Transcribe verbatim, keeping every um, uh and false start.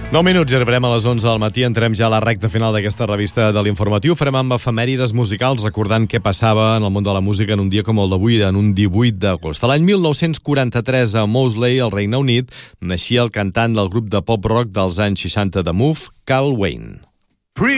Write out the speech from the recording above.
nou minuts i arribarem a les onze del matí. Entrem ja a la recta final d'aquesta revista de l'Informatiu. Farem amb efemèrides musicals, recordant què passava en el món de la música en un dia com el d'avui, en un divuit d'agost. A l'any mil nou-cents quaranta-tres, a Moseley, al Regne Unit, naixia el cantant del grup de pop-rock dels anys seixanta de Move, Carl Wayne.